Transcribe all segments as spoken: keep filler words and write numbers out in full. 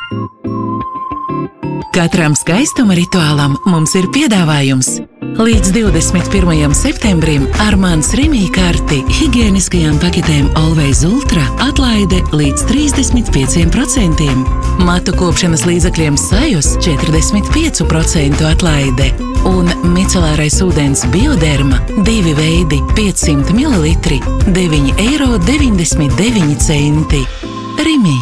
Katram skaistuma rituālam mums ir piedāvājums. Līdz divdesmit pirmajam septembrim ar Mans Rimi karti higieniskajām paketēm Always Ultra atlaide līdz trīsdesmit pieciem procentiem. Matu kopšanas līdzekļiem Sajus četrdesmit piecu procentu atlaide. Un micelārais ūdens Bioderma divi veidi piecsimt mililitri deviņi eiro deviņdesmit deviņi centi. Rimi.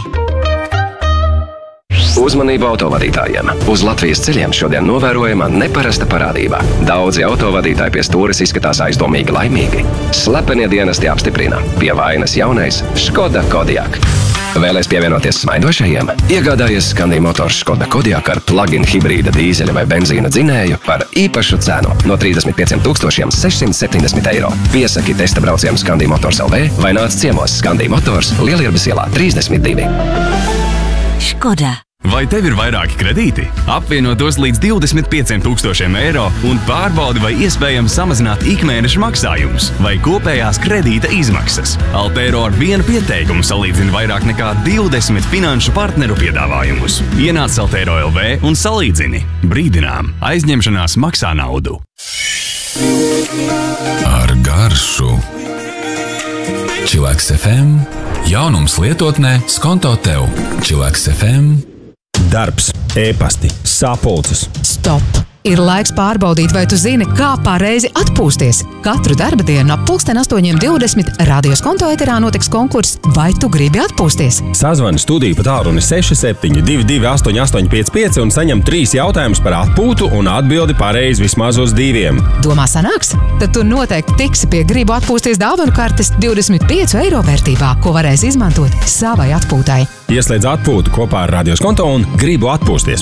Uzmanību autovadītājiem! Uz Latvijas ceļiem šodien novērojama neparasta parādība. Daudzi autovadītāji pie stūres izskatās aizdomīgi laimīgi. Slepenie dienesti apstiprina. Pie vainas jaunais Škoda Kodiaq. Vēlies pievienoties smaidošajiem? Iegādājies Scandi Motors Škoda Kodiaq ar plug-in hibrīda dīzeļa vai benzīna dzinēju par īpašu cenu no trīsdesmit pieciem tūkstošiem sešsimt septiņdesmit eiro. Piesaki testa braucienu Scandi Motors L V vai nāc ciemos Scandi Motors Lielierbes ielā trīsdesmit divi. Škoda. Vai tev ir vairāki kredīti? Apvieno tos līdz divdesmit pieciem tūkstošiem eiro un pārbaudi, vai iespējams samazināt ikmēneša maksājumus vai kopējās kredīta izmaksas. Altero ar vienu pieteikumu salīdzina vairāk nekā divdesmit finanšu partneru piedāvājumus. Ienāc Altero L V un salīdzini. Brīdinām, aizņemšanās maksā naudu. Ar garšu. Chillax F M. Jaunums lietotnē skonto tev. Chillax F M. Darbs, ēpasti, sapulces. Stop! Ir laiks pārbaudīt, vai tu zini, kā pareizi atpūsties. Katru darba dienu ap pulksten astoņiem divdesmit Radio Skonto eterā notiks konkurss Vai tu gribi atpūsties? Sazvani studiju pa tālruni seši septiņi divi divi astoņi astoņi pieci pieci un saņem trīs jautājumus par atpūtu un atbildi pareizi vismaz uz diviem. Domā sanāks? Tad tu noteikti tiksi pie Gribu atpūsties dāvanu kartes divdesmit pieci eiro vērtībā, ko varēs izmantot savai atpūtai. Ieslēdz atpūtu kopā ar Radio Skonto un Gribu atpūsties.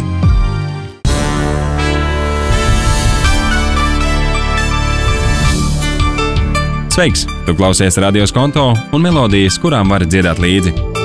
Sveiks! Tu klausies Radio Skonto un melodijas, kurām vari dziedāt līdzi.